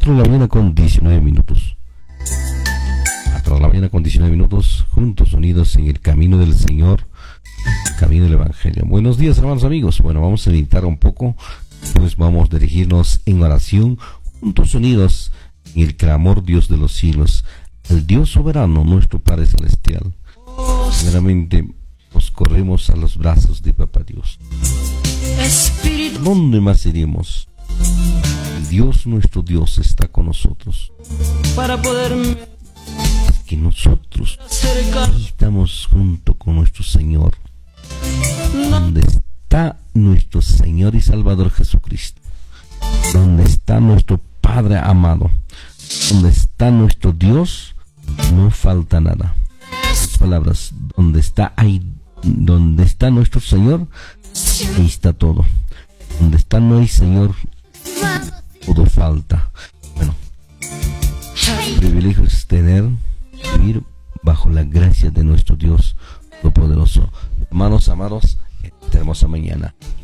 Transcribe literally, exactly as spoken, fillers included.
cuatro de la mañana con diecinueve minutos. cuatro de la mañana con diecinueve minutos, juntos unidos en el camino del Señor, camino del Evangelio. Buenos días, hermanos amigos. Bueno, vamos a meditar un poco, pues vamos a dirigirnos en oración, juntos unidos en el clamor Dios de los cielos, el Dios soberano, nuestro Padre Celestial. Primeramente, nos corremos a los brazos de Papá Dios. ¿Dónde más iremos? Dios, nuestro Dios, está con nosotros. Para poder que nosotros estamos junto con nuestro Señor. ¿Dónde está nuestro Señor y Salvador Jesucristo? ¿Dónde está nuestro Padre amado? ¿Dónde está nuestro Dios? No falta nada. Las palabras, donde está ahí, donde está nuestro Señor, ahí está todo. Donde está nuestro Señor, todo falta. Bueno, el privilegio es tener, vivir bajo la gracia de nuestro Dios Todopoderoso. Hermanos amados, esta hermosa mañana,